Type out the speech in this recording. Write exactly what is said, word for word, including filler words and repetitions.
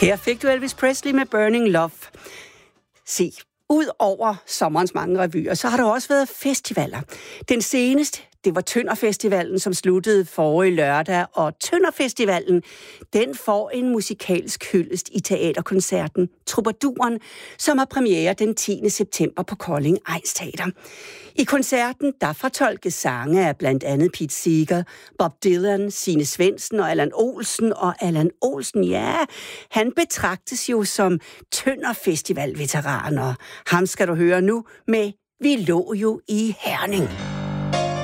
Her fik du Elvis Presley med Burning Love. Se, ud over sommerens mange revyer, så har der også været festivaler. Den seneste, det var Tønderfestivalen, som sluttede forrige lørdag, og Tønderfestivalen, den får en musikalsk hyldest i teaterkoncerten Troubaduren, som har premiere den tiende september på Kolding Egnsteater. I koncerten, der fortolkes sange af blandt andet Pete Seeger, Bob Dylan, Signe Svendsen og Allan Olsen. Og Allan Olsen, ja, han betragtes jo som Tønderfestival-veteran, og ham skal du høre nu med Vi lå jo i Herning.